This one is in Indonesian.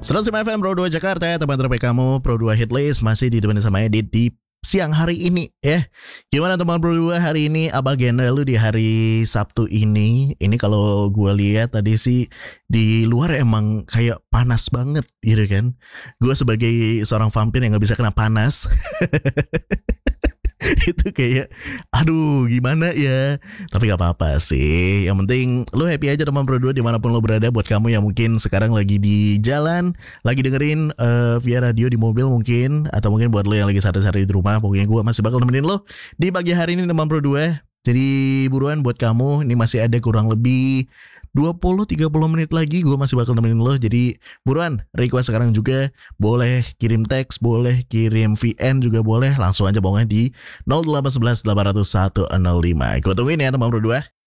105 FM Pro 2 Jakarta, teman terbaik kamu Pro 2 Hitlist masih ditemani sama Edit di siang hari ini ya. Gimana teman Pro 2 hari ini? Apa agenda lu di hari Sabtu ini? Ini kalau gue lihat tadi sih di luar emang kayak panas banget gitu kan. Gue sebagai seorang vampir yang gak bisa kena panas itu kayak aduh gimana ya. Tapi gak apa-apa sih. Yang penting lu happy aja teman Pro 2 dimanapun lu berada. Buat kamu yang mungkin sekarang lagi di jalan, lagi dengerin via radio di mobil mungkin, atau mungkin buat lu yang lagi santai-santai di rumah, pokoknya gue masih bakal nemenin lu di pagi hari ini teman Pro 2. Jadi buruan buat kamu, ini masih ada kurang lebih 20-30 menit lagi gue masih bakal nemenin lo. Jadi buruan request sekarang juga. Boleh kirim teks, boleh kirim VN juga boleh. Langsung aja bongnya di 0811 800 105. Gue tungguin ya teman Pro 2.